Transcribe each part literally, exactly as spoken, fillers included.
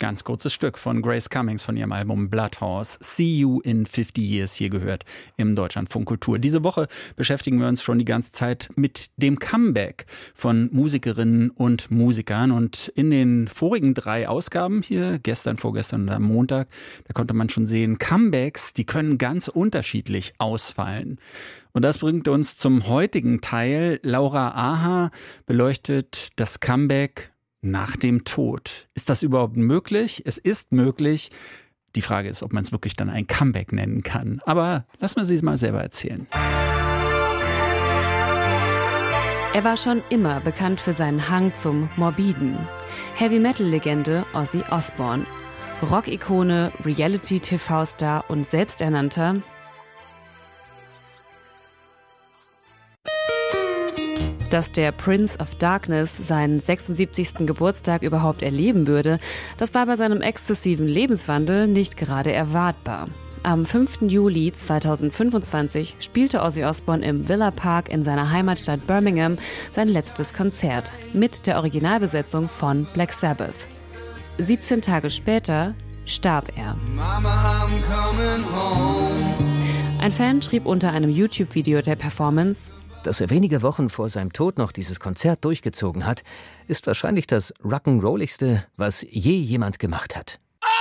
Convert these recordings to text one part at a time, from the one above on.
Ganz kurzes Stück von Grace Cummings von ihrem Album Bloodhorse. See You in fifty years hier gehört im Deutschlandfunk Kultur. Diese Woche beschäftigen wir uns schon die ganze Zeit mit dem Comeback von Musikerinnen und Musikern. Und in den vorigen drei Ausgaben hier, gestern, vorgestern und am Montag, da konnte man schon sehen, Comebacks, die können ganz unterschiedlich ausfallen. Und das bringt uns zum heutigen Teil. Laura Aha beleuchtet das Comeback nach dem Tod. Ist das überhaupt möglich? Es ist möglich. Die Frage ist, ob man es wirklich dann ein Comeback nennen kann. Aber lassen wir sie mal selber erzählen. Er war schon immer bekannt für seinen Hang zum Morbiden. Heavy-Metal-Legende Ozzy Osbourne. Rock-Ikone, Reality-T V-Star und selbsternannter Dass der Prince of Darkness seinen sechsundsiebzigsten Geburtstag überhaupt erleben würde, das war bei seinem exzessiven Lebenswandel nicht gerade erwartbar. Am fünften Juli zweitausendfünfundzwanzig spielte Ozzy Osbourne im Villa Park in seiner Heimatstadt Birmingham sein letztes Konzert mit der Originalbesetzung von Black Sabbath. siebzehn Tage später starb er. Mama, I'm coming home. Ein Fan schrieb unter einem YouTube-Video der Performance: Dass er wenige Wochen vor seinem Tod noch dieses Konzert durchgezogen hat, ist wahrscheinlich das Rock'n'Rolligste, was je jemand gemacht hat.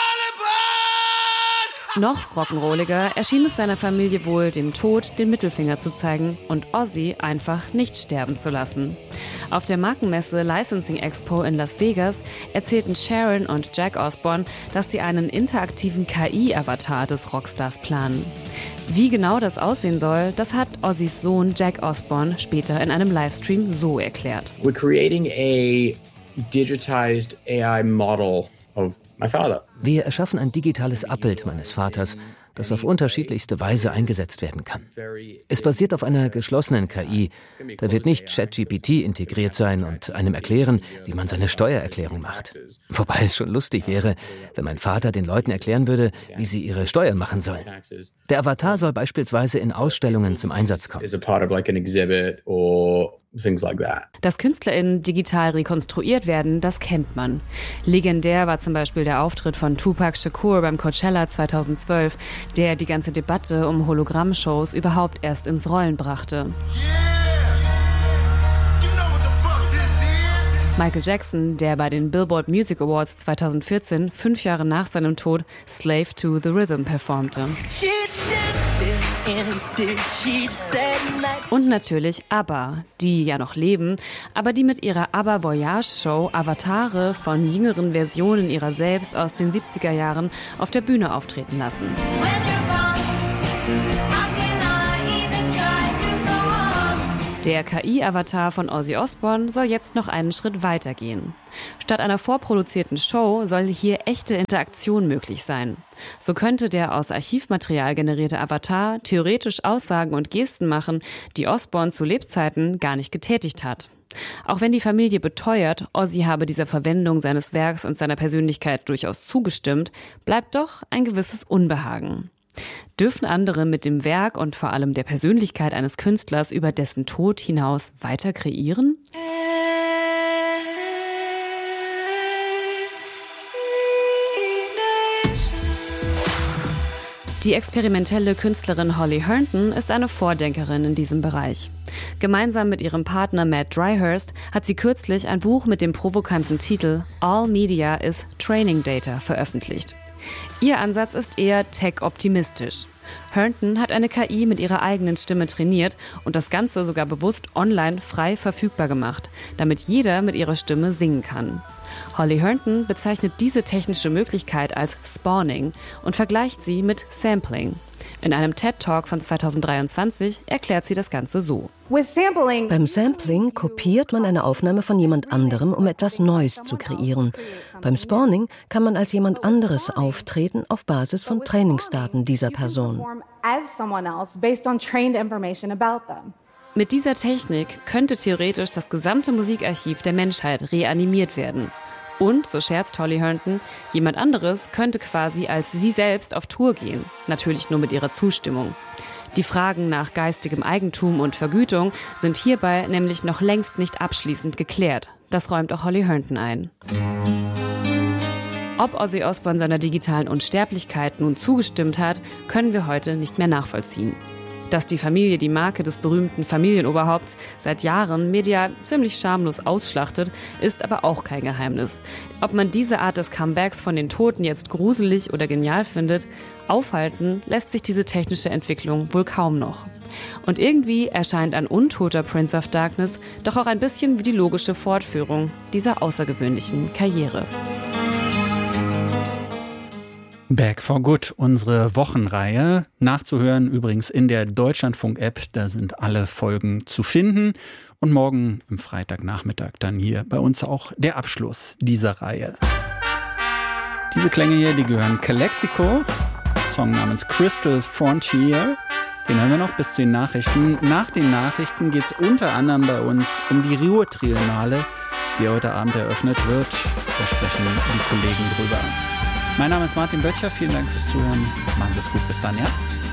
Noch rock'n'rolliger erschien es seiner Familie wohl, dem Tod den Mittelfinger zu zeigen und Ozzy einfach nicht sterben zu lassen. Auf der Markenmesse Licensing Expo in Las Vegas erzählten Sharon und Jack Osbourne, dass sie einen interaktiven K I-Avatar des Rockstars planen. Wie genau das aussehen soll, das hat Ozzys Sohn Jack Osbourne später in einem Livestream so erklärt. We're creating a digitized A I model of my father. Wir erschaffen ein digitales Abbild meines Vaters, das auf unterschiedlichste Weise eingesetzt werden kann. Es basiert auf einer geschlossenen K I. Da wird nicht ChatGPT integriert sein und einem erklären, wie man seine Steuererklärung macht. Wobei es schon lustig wäre, wenn mein Vater den Leuten erklären würde, wie sie ihre Steuern machen sollen. Der Avatar soll beispielsweise in Ausstellungen zum Einsatz kommen. Dass KünstlerInnen digital rekonstruiert werden, das kennt man. Legendär war zum Beispiel der Auftritt von Tupac Shakur beim Coachella zweitausendzwölf, der die ganze Debatte um Hologrammshows überhaupt erst ins Rollen brachte. Michael Jackson, der bei den Billboard Music Awards zweitausendvierzehn, fünf Jahre nach seinem Tod, Slave to the Rhythm performte. Und natürlich ABBA, die ja noch leben, aber die mit ihrer ABBA Voyage Show Avatare von jüngeren Versionen ihrer selbst aus den siebziger Jahren auf der Bühne auftreten lassen. Der K I-Avatar von Ozzy Osbourne soll jetzt noch einen Schritt weiter gehen. Statt einer vorproduzierten Show soll hier echte Interaktion möglich sein. So könnte der aus Archivmaterial generierte Avatar theoretisch Aussagen und Gesten machen, die Osbourne zu Lebzeiten gar nicht getätigt hat. Auch wenn die Familie beteuert, Ozzy habe dieser Verwendung seines Werks und seiner Persönlichkeit durchaus zugestimmt, bleibt doch ein gewisses Unbehagen. Dürfen andere mit dem Werk und vor allem der Persönlichkeit eines Künstlers über dessen Tod hinaus weiter kreieren? Die experimentelle Künstlerin Holly Herndon ist eine Vordenkerin in diesem Bereich. Gemeinsam mit ihrem Partner Matt Dryhurst hat sie kürzlich ein Buch mit dem provokanten Titel All Media is Training Data veröffentlicht. Ihr Ansatz ist eher tech-optimistisch. Herndon hat eine K I mit ihrer eigenen Stimme trainiert und das Ganze sogar bewusst online frei verfügbar gemacht, damit jeder mit ihrer Stimme singen kann. Holly Herndon bezeichnet diese technische Möglichkeit als Spawning und vergleicht sie mit Sampling. In einem TED-Talk von zweitausenddreiundzwanzig erklärt sie das Ganze so. Beim Sampling kopiert man eine Aufnahme von jemand anderem, um etwas Neues zu kreieren. Beim Spawning kann man als jemand anderes auftreten auf Basis von Trainingsdaten dieser Person. Mit dieser Technik könnte theoretisch das gesamte Musikarchiv der Menschheit reanimiert werden. Und, so scherzt Holly Herndon, jemand anderes könnte quasi als sie selbst auf Tour gehen. Natürlich nur mit ihrer Zustimmung. Die Fragen nach geistigem Eigentum und Vergütung sind hierbei nämlich noch längst nicht abschließend geklärt. Das räumt auch Holly Herndon ein. Ob Ozzy Osbourne seiner digitalen Unsterblichkeit nun zugestimmt hat, können wir heute nicht mehr nachvollziehen. Dass die Familie die Marke des berühmten Familienoberhaupts seit Jahren medial ziemlich schamlos ausschlachtet, ist aber auch kein Geheimnis. Ob man diese Art des Comebacks von den Toten jetzt gruselig oder genial findet, aufhalten lässt sich diese technische Entwicklung wohl kaum noch. Und irgendwie erscheint ein untoter Prince of Darkness doch auch ein bisschen wie die logische Fortführung dieser außergewöhnlichen Karriere. Back for Good, unsere Wochenreihe. Nachzuhören übrigens in der Deutschlandfunk-App, da sind alle Folgen zu finden. Und morgen am Freitagnachmittag dann hier bei uns auch der Abschluss dieser Reihe. Diese Klänge hier, die gehören Calexico, Song namens Crystal Frontier. Den hören wir noch bis zu den Nachrichten. Nach den Nachrichten geht es unter anderem bei uns um die Ruhr-Triennale, die heute Abend eröffnet wird. Da sprechen die Kollegen drüber. Mein Name ist Martin Böttcher, vielen Dank fürs Zuhören. Machen Sie es gut, bis dann, ja?